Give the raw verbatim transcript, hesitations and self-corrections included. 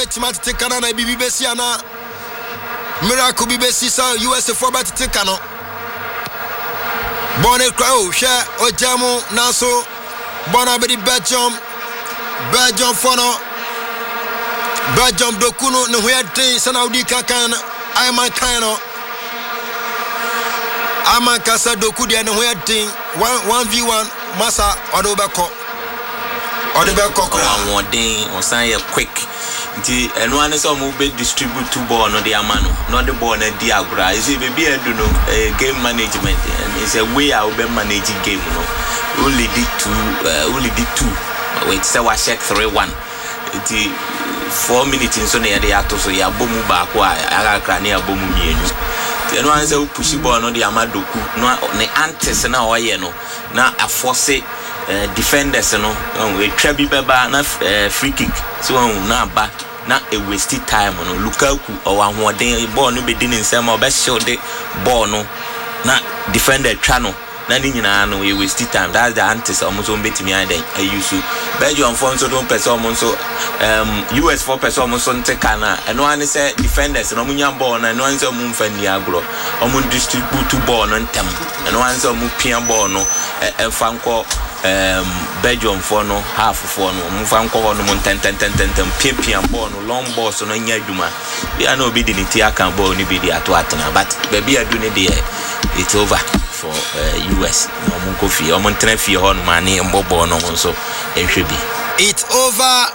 Timati take Canada B B C ana Miracle B B C sa U S for bat take cano. Bonnet crow share o jamu naso Bona be Belgium Belgium fono Belgium dokuno no weird thing Sanaudi kakan I man kano I man kasa doku dia no weird thing one v one masa odobeko odobeko one one thing on say quick nti eno ane so mo be distribute to ball no the amano no the ball na di agura is e be e do no game management and it's a way how be manage game no only did two uh, only did two wait say wa check three one nti four minutes in so na ya to so ya bomu ba ko aga kra na ya bomu mienu eno ane say push ball no the amadoku no ne antes na o ye no na a force Uh, defenders no we try bi beba na uh, free kick so na ba na e waste time no Lukaku or ahoden ball no be di nsem o be shield ball no na defender twa no na ni nyina no we waste time. That's the antes almost on betimi and then I use to Belgium for so don't person so um U S for person so take na and one say defenders no munya ball na no one say mu mfa ni agro o mu distribute ball no ntem and one say mu pia ball no e fa nko um Belgium for no half for no mu fa nko no mu ten ten ten ten pia ball no long ball so no nya adwuma we are no be diniti aka ball ni be di ato atena but baby adu ne dey it's over for uh, U S no mu ko fi o mu ntena fi ho no mani mbobo no so e hwe bi it's over